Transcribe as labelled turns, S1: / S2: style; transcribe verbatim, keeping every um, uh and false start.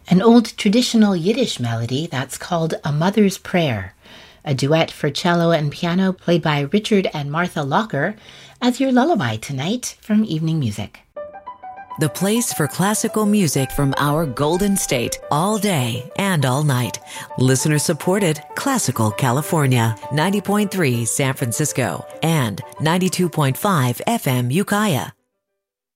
S1: An old traditional Yiddish melody that's called A Mother's Prayer, a duet for cello and piano played by Richard and Martha Locker as your lullaby tonight from Evening Music.
S2: The place for classical music from our Golden State, all day and all night. Listener supported Classical California, ninety point three San Francisco and ninety-two point five F M Ukiah.